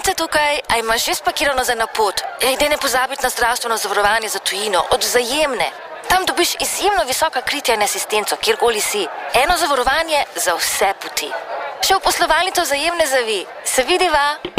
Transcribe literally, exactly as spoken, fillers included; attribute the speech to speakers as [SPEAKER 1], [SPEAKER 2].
[SPEAKER 1] te tukaj, a imaš že spakirano za na pot? Ej, daj ne pozabiti na zdravstveno zavarovanje za tujino, od Vzajemne. Tam dobiš izjemno visoka kritja in asistenco, kjerkoli si. Eno zavarovanje za vse poti. Še v poslovalnico Vzajemne zavi. Se vidiva?